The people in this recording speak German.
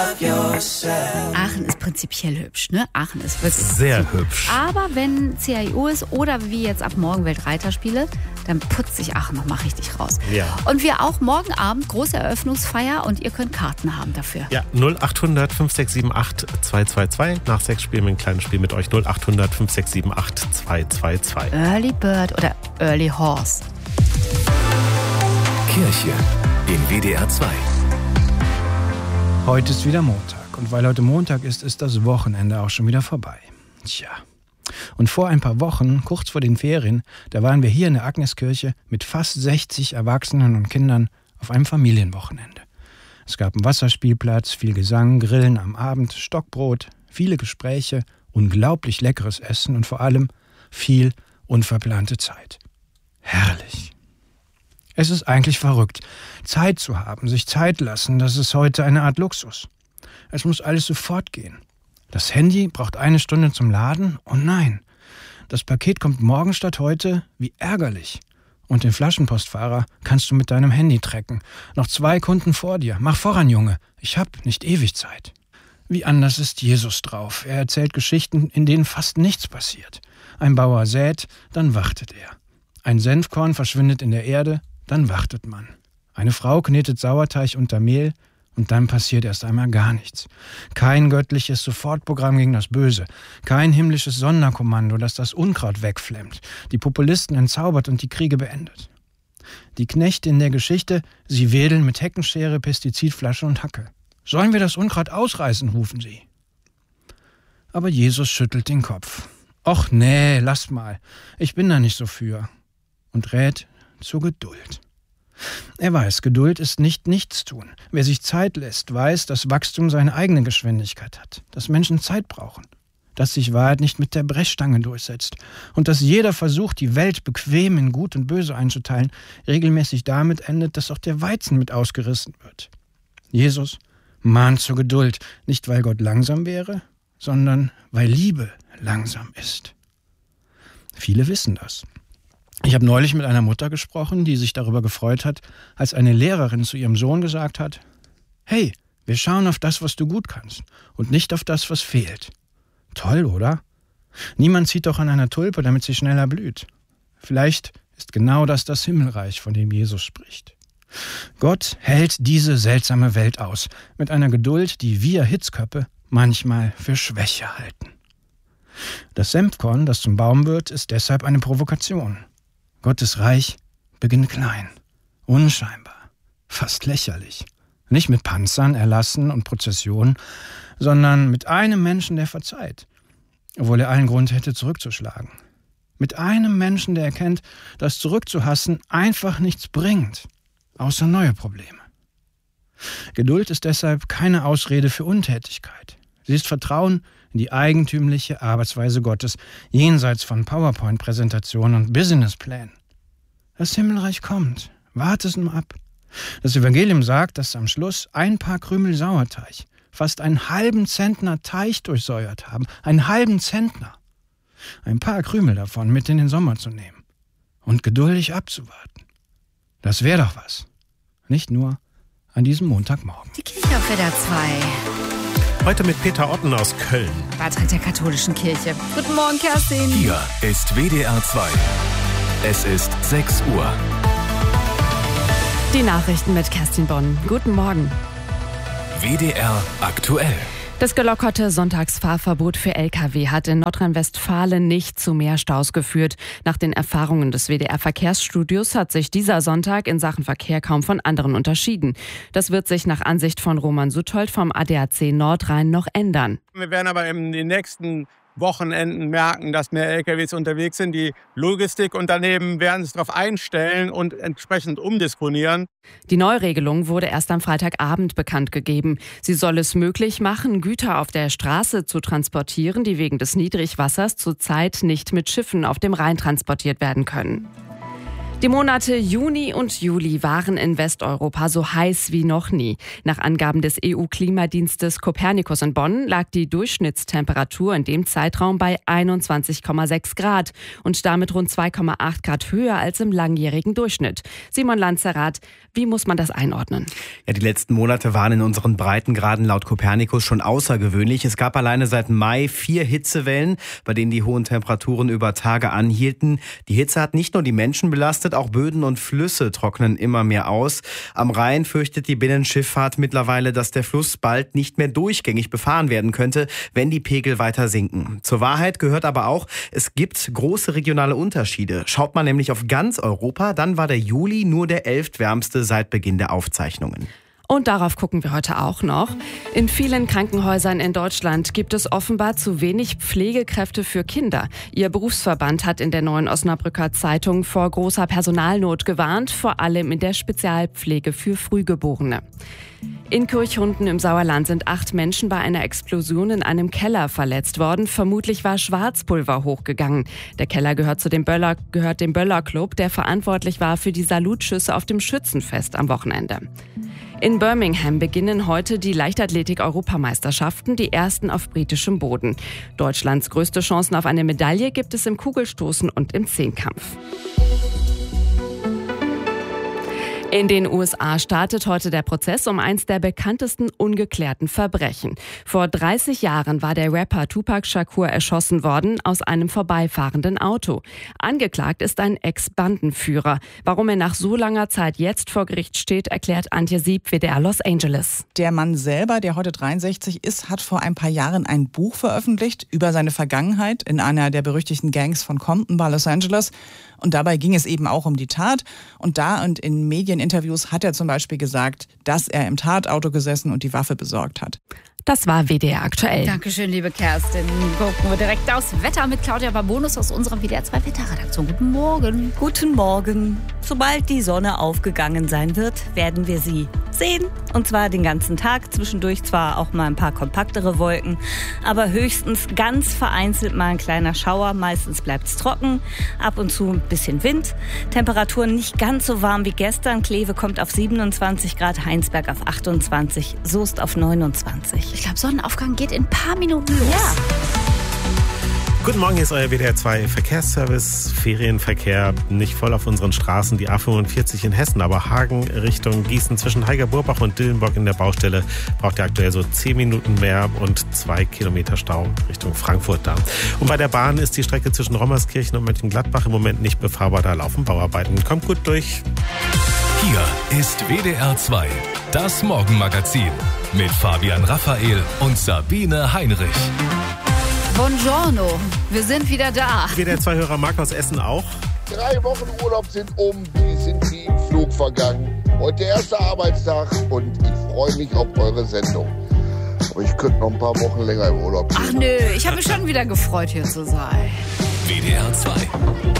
Aachen ist prinzipiell hübsch, ne? Aachen ist wirklich sehr hübsch. Aber wenn CAIO ist oder wie jetzt ab morgen Weltreiterspiele, dann putzt sich Aachen nochmal richtig raus. Ja. Und wir auch morgen Abend, große Eröffnungsfeier und ihr könnt Karten haben dafür. Ja, 0800 5678 222. Nach 6 spielen wir ein kleines Spiel mit euch. 0800 5678 222. Early Bird oder Early Horse. Kirche in WDR 2. Heute ist wieder Montag und weil heute Montag ist, ist das Wochenende auch schon wieder vorbei. Tja. Und vor ein paar Wochen, kurz vor den Ferien, da waren wir hier in der Agneskirche mit fast 60 Erwachsenen und Kindern auf einem Familienwochenende. Es gab einen Wasserspielplatz, viel Gesang, Grillen am Abend, Stockbrot, viele Gespräche, unglaublich leckeres Essen und vor allem viel unverplante Zeit. Herrlich. Es ist eigentlich verrückt, Zeit zu haben, sich Zeit lassen, das ist heute eine Art Luxus. Es muss alles sofort gehen. Das Handy braucht 1 Stunde zum Laden? Oh nein, das Paket kommt morgen statt heute? Wie ärgerlich. Und den Flaschenpostfahrer kannst du mit deinem Handy tracken. Noch 2 Kunden vor dir. Mach voran, Junge. Ich hab nicht ewig Zeit. Wie anders ist Jesus drauf. Er erzählt Geschichten, in denen fast nichts passiert. Ein Bauer sät, dann wartet er. Ein Senfkorn verschwindet in der Erde, dann wartet man. Eine Frau knetet Sauerteig unter Mehl und dann passiert erst einmal gar nichts. Kein göttliches Sofortprogramm gegen das Böse. Kein himmlisches Sonderkommando, das das Unkraut wegflemmt, die Populisten entzaubert und die Kriege beendet. Die Knechte in der Geschichte, sie wedeln mit Heckenschere, Pestizidflasche und Hacke. Sollen wir das Unkraut ausreißen, rufen sie. Aber Jesus schüttelt den Kopf. Och nee, lass mal, ich bin da nicht so für. Und rät zur Geduld. Er weiß, Geduld ist nicht Nichtstun. Wer sich Zeit lässt, weiß, dass Wachstum seine eigene Geschwindigkeit hat, dass Menschen Zeit brauchen, dass sich Wahrheit nicht mit der Brechstange durchsetzt und dass jeder Versuch, die Welt bequem in Gut und Böse einzuteilen, regelmäßig damit endet, dass auch der Weizen mit ausgerissen wird. Jesus mahnt zur Geduld, nicht weil Gott langsam wäre, sondern weil Liebe langsam ist. Viele wissen das. Ich habe neulich mit einer Mutter gesprochen, die sich darüber gefreut hat, als eine Lehrerin zu ihrem Sohn gesagt hat: Hey, wir schauen auf das, was du gut kannst und nicht auf das, was fehlt. Toll, oder? Niemand zieht doch an einer Tulpe, damit sie schneller blüht. Vielleicht ist genau das Himmelreich, von dem Jesus spricht. Gott hält diese seltsame Welt aus, mit einer Geduld, die wir Hitzköppe manchmal für Schwäche halten. Das Senfkorn, das zum Baum wird, ist deshalb eine Provokation. Gottes Reich beginnt klein, unscheinbar, fast lächerlich. Nicht mit Panzern, Erlassen und Prozessionen, sondern mit einem Menschen, der verzeiht, obwohl er allen Grund hätte, zurückzuschlagen. Mit einem Menschen, der erkennt, dass zurückzuhassen einfach nichts bringt, außer neue Probleme. Geduld ist deshalb keine Ausrede für Untätigkeit. Sie ist Vertrauen in die eigentümliche Arbeitsweise Gottes, jenseits von PowerPoint-Präsentationen und Businessplänen. Das Himmelreich kommt. Wart es nur ab. Das Evangelium sagt, dass am Schluss ein paar Krümel Sauerteig fast einen halben Zentner Teich durchsäuert haben. Einen halben Zentner. Ein paar Krümel davon mit in den Sommer zu nehmen und geduldig abzuwarten. Das wäre doch was. Nicht nur an diesem Montagmorgen. Die Kirche auf WDR 2. Heute mit Peter Otten aus Köln. Beitrag der katholischen Kirche. Guten Morgen, Kerstin. Hier ist WDR 2. Es ist 6 Uhr. Die Nachrichten mit Kerstin Bonn. Guten Morgen. WDR aktuell. Das gelockerte Sonntagsfahrverbot für Lkw hat in Nordrhein-Westfalen nicht zu mehr Staus geführt. Nach den Erfahrungen des WDR-Verkehrsstudios hat sich dieser Sonntag in Sachen Verkehr kaum von anderen unterschieden. Das wird sich nach Ansicht von Roman Suthold vom ADAC Nordrhein noch ändern. Wir werden aber in den nächsten Wochenenden merken, dass mehr LKWs unterwegs sind. Die Logistikunternehmen werden sich darauf einstellen und entsprechend umdisponieren. Die Neuregelung wurde erst am Freitagabend bekannt gegeben. Sie soll es möglich machen, Güter auf der Straße zu transportieren, die wegen des Niedrigwassers zurzeit nicht mit Schiffen auf dem Rhein transportiert werden können. Die Monate Juni und Juli waren in Westeuropa so heiß wie noch nie. Nach Angaben des EU-Klimadienstes Copernicus in Bonn lag die Durchschnittstemperatur in dem Zeitraum bei 21,6 Grad und damit rund 2,8 Grad höher als im langjährigen Durchschnitt. Simon Lanzerath, wie muss man das einordnen? Ja, die letzten Monate waren in unseren Breitengraden laut Copernicus schon außergewöhnlich. Es gab alleine seit Mai 4 Hitzewellen, bei denen die hohen Temperaturen über Tage anhielten. Die Hitze hat nicht nur die Menschen belastet, auch Böden und Flüsse trocknen immer mehr aus. Am Rhein fürchtet die Binnenschifffahrt mittlerweile, dass der Fluss bald nicht mehr durchgängig befahren werden könnte, wenn die Pegel weiter sinken. Zur Wahrheit gehört aber auch, es gibt große regionale Unterschiede. Schaut man nämlich auf ganz Europa, dann war der Juli nur der 11. wärmste seit Beginn der Aufzeichnungen. Und darauf gucken wir heute auch noch. In vielen Krankenhäusern in Deutschland gibt es offenbar zu wenig Pflegekräfte für Kinder. Ihr Berufsverband hat in der Neuen Osnabrücker Zeitung vor großer Personalnot gewarnt, vor allem in der Spezialpflege für Frühgeborene. In Kirchhunden im Sauerland sind 8 Menschen bei einer Explosion in einem Keller verletzt worden. Vermutlich war Schwarzpulver hochgegangen. Der Keller gehört dem Böller-Club, der verantwortlich war für die Salutschüsse auf dem Schützenfest am Wochenende. In Birmingham beginnen heute die Leichtathletik-Europameisterschaften, die ersten auf britischem Boden. Deutschlands größte Chancen auf eine Medaille gibt es im Kugelstoßen und im Zehnkampf. In den USA startet heute der Prozess um eins der bekanntesten ungeklärten Verbrechen. Vor 30 Jahren war der Rapper Tupac Shakur erschossen worden aus einem vorbeifahrenden Auto. Angeklagt ist ein Ex-Bandenführer. Warum er nach so langer Zeit jetzt vor Gericht steht, erklärt Antje Sieb, WDR Los Angeles. Der Mann selber, der heute 63 ist, hat vor ein paar Jahren ein Buch veröffentlicht über seine Vergangenheit in einer der berüchtigten Gangs von Compton bei Los Angeles. Und dabei ging es eben auch um die Tat. Und da und in Medieninterviews hat er zum Beispiel gesagt, dass er im Tatauto gesessen und die Waffe besorgt hat. Das war WDR aktuell. Dankeschön, liebe Kerstin. Gucken wir direkt aufs Wetter mit Claudia Babonus aus unserer WDR 2 Wetterredaktion. Guten Morgen. Guten Morgen. Sobald die Sonne aufgegangen sein wird, werden wir sie sehen. Und zwar den ganzen Tag. Zwischendurch zwar auch mal ein paar kompaktere Wolken, aber höchstens ganz vereinzelt mal ein kleiner Schauer. Meistens bleibt es trocken. Ab und zu ein bisschen Wind. Temperaturen nicht ganz so warm wie gestern. Kleve kommt auf 27 Grad, Heinsberg auf 28, Soest auf 29. Ich glaube, Sonnenaufgang geht in ein paar Minuten los. Ja. Guten Morgen, hier ist euer WDR 2 Verkehrsservice. Ferienverkehr nicht voll auf unseren Straßen. Die A45 in Hessen, aber Hagen Richtung Gießen zwischen Heiger-Burbach und Dillenburg in der Baustelle braucht ihr aktuell so 10 Minuten mehr und 2 Kilometer Stau Richtung Frankfurt da. Und bei der Bahn ist die Strecke zwischen Rommerskirchen und Mönchengladbach im Moment nicht befahrbar. Da laufen Bauarbeiten. Kommt gut durch. Hier ist WDR 2, das Morgenmagazin mit Fabian Raphael und Sabine Heinrich. Buongiorno, wir sind wieder da. WDR 2-Hörer Marc aus Essen auch. 3 Wochen Urlaub sind die sind wie im Flug vergangen. Heute der erste Arbeitstag und ich freue mich auf eure Sendung. Aber ich könnte noch ein paar Wochen länger im Urlaub gehen. Ach nö, ich habe mich schon wieder gefreut, hier zu sein. WDR 2.